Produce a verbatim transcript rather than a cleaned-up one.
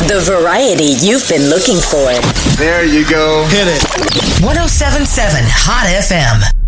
The variety you've been looking for. There you go. Hit it. one oh seven point seven Hot F M.